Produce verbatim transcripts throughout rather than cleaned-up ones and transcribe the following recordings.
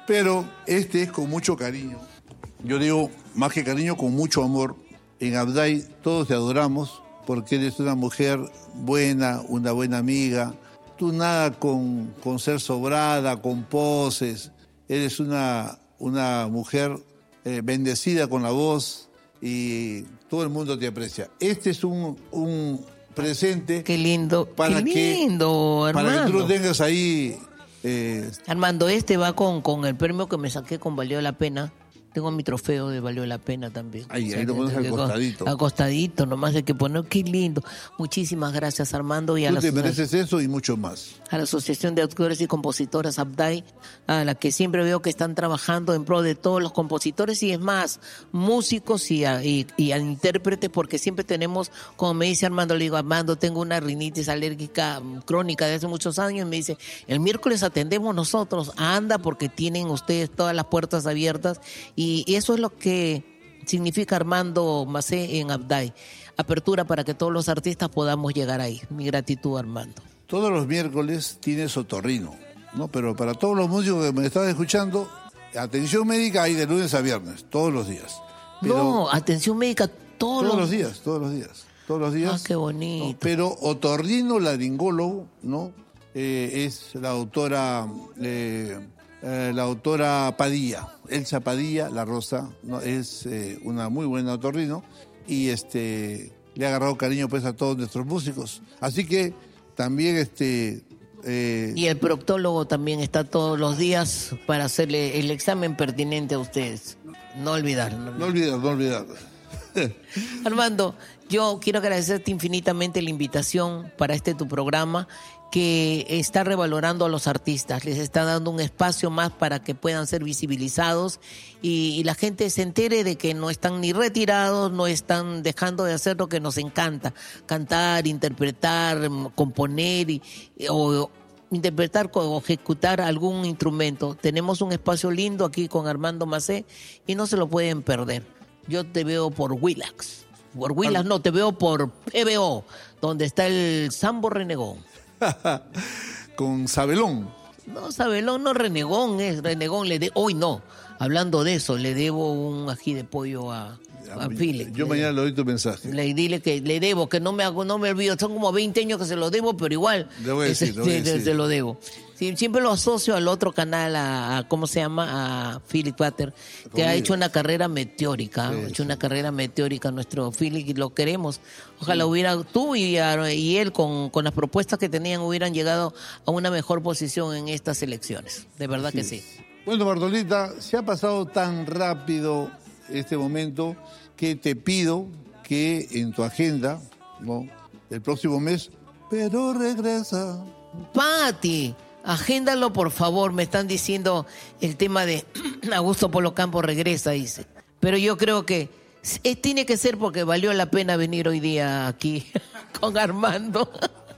Pero este es con mucho cariño. Yo digo, más que cariño, con mucho amor. En Abday todos te adoramos porque eres una mujer buena, una buena amiga. Tú nada con, con ser sobrada, con poses. Eres una, una mujer eh, bendecida con la voz y todo el mundo te aprecia. Este es un, un presente. Qué lindo, para qué que, lindo, Armando. Para que tú lo tengas ahí. Eh, Armando, este va con, con el premio que me saqué con Valió la Pena. Tengo mi trofeo de Valió la Pena también. Ahí, o sea, ahí lo pones al costadito. Al costadito, nomás hay que poner. Qué lindo. Muchísimas gracias, Armando. Y a Tú la, te mereces eso y mucho más. A la Asociación de Autores y Compositoras Abday, a la que siempre veo que están trabajando en pro de todos los compositores y es más, músicos y a, y, y a intérpretes, porque siempre tenemos, como me dice Armando, le digo, Armando, tengo una rinitis alérgica crónica de hace muchos años, y me dice, el miércoles atendemos nosotros, anda, porque tienen ustedes todas las puertas abiertas. Y eso es lo que significa Armando Macé en Abday. Apertura para que todos los artistas podamos llegar ahí. Mi gratitud, Armando. Todos los miércoles tienes otorrino, ¿no? Pero para todos los músicos que me están escuchando, atención médica hay de lunes a viernes, todos los días. Pero no, atención médica todos, todos los... los días, todos los días, todos los días. Ah, qué bonito. ¿No? Pero otorrino laringólogo, ¿no? Eh, es la autora... Eh, Eh, la autora Padilla, Elsa Padilla, La Rosa, ¿no? Es eh, una muy buena otorrino y este le ha agarrado cariño pues a todos nuestros músicos. Así que también este eh... y el proctólogo también está todos los días para hacerle el examen pertinente a ustedes. No olvidar. No olvidar, no olvidar. Armando, yo quiero agradecerte infinitamente la invitación para este tu programa, que está revalorando a los artistas, les está dando un espacio más para que puedan ser visibilizados y, y la gente se entere de que no están ni retirados, no están dejando de hacer lo que nos encanta, cantar, interpretar, componer y, o interpretar o ejecutar algún instrumento. Tenemos un espacio lindo aquí con Armando Macé y no se lo pueden perder. Yo te veo por Willax, por Willax no, te veo por P B O, donde está el Sambo Renegón. Con Sabelón. No, Sabelón no, Renegón es, Renegón le de, hoy no, hablando de eso, le debo un ají de pollo a, a Philip. Yo mañana le doy tu mensaje. Le dile que le debo, que no me hago, no me olvido, son como veinte años que se lo debo, pero igual le voy a decir, le voy a decir. Se lo debo. Sí, siempre lo asocio al otro canal, a, a ¿cómo se llama? A Philip Water, que Conmigo. ha hecho una carrera meteórica, sí, ha hecho sí. una carrera meteórica nuestro Philip y lo queremos. Ojalá sí. hubiera tú y, a, y él con, con las propuestas que tenían hubieran llegado a una mejor posición en estas elecciones. De verdad sí. que sí. Bueno, Bartolita, se ha pasado tan rápido este momento que te pido que en tu agenda, ¿no? El próximo mes, pero regresa. Pati, agéndalo por favor, me están diciendo el tema de Augusto Polo Campo regresa, dice. Pero yo creo que es, tiene que ser porque valió la pena venir hoy día aquí con Armando.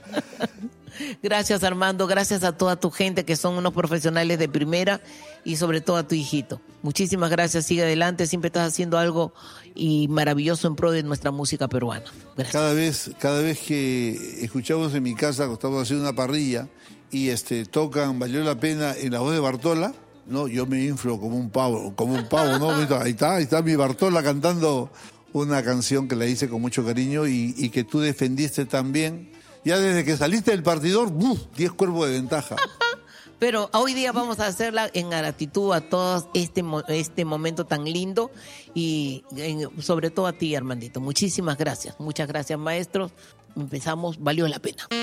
Gracias, Armando, gracias a toda tu gente que son unos profesionales de primera y sobre todo a tu hijito. Muchísimas gracias, sigue adelante, siempre estás haciendo algo y maravilloso en pro de nuestra música peruana. Gracias. Cada vez, cada vez que escuchamos en mi casa, estamos haciendo una parrilla y este tocan Valió la Pena en la voz de Bartola, no, yo me inflo como un pavo, como un pavo, ¿no? Ahí está, ahí está mi Bartola cantando una canción que la hice con mucho cariño y, y que tú defendiste también. Ya desde que saliste del partidor, diez cuerpos de ventaja. Pero hoy día vamos a hacerla en gratitud a todos este, este momento tan lindo y en, sobre todo a ti, Armandito. Muchísimas gracias. Muchas gracias, maestros. Empezamos, valió la pena.